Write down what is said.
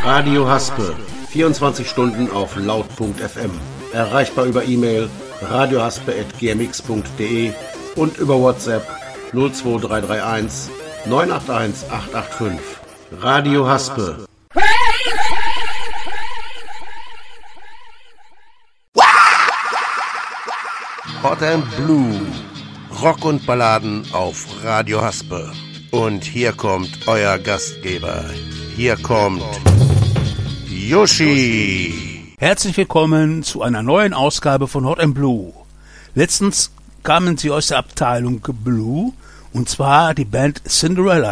Radio Haspe, 24 Stunden auf laut.fm. Erreichbar über E-Mail radiohaspe@gmx.de und über WhatsApp 02331 981 885. Radio Haspe. Hot and Blue. Rock und Balladen auf Radio Haspe. Und hier kommt euer Gastgeber. Hier kommt Yoshi. Herzlich willkommen zu einer neuen Ausgabe von Hot and Blue. Letztens kamen sie aus der Abteilung Blue, und zwar die Band Cinderella.